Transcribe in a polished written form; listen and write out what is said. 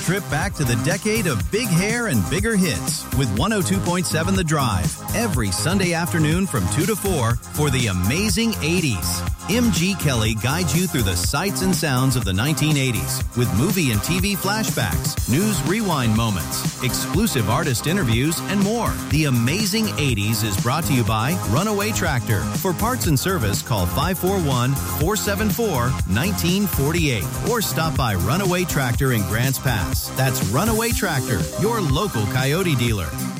trip back to the decade of big hair and bigger hits with 102.7 The Drive every Sunday afternoon from 2 to 4 for the amazing 80s. M.G. Kelly guides you through the sights and sounds of the 1980s with movie and TV flashbacks, news rewind moments, exclusive artist interviews, and more. The amazing 80s is brought to you by Runaway Tractor. For parts and service, call 541-474-1948 or stop by Runaway Tractor in Grants Pass. That's Runaway Tractor, your local Coyote dealer.